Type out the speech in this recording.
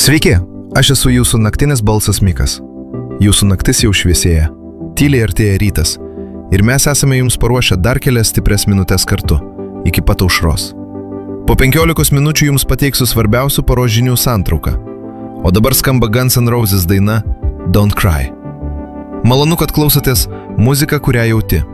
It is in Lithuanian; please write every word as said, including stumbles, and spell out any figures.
Sveiki, aš esu jūsų naktinis balsas Mikas. Jūsų naktis jau šviesėja, tyliai artėja rytas ir mes esame jums paruošę dar kelias stiprias minutės kartu, iki pat aušros. Po penkiolikos minučių jums pateiksiu svarbiausių paros žinių santrauką, o dabar skamba Guns N' Roses daina Don't Cry. Malonu, kad klausotės muziką, kurią jauti.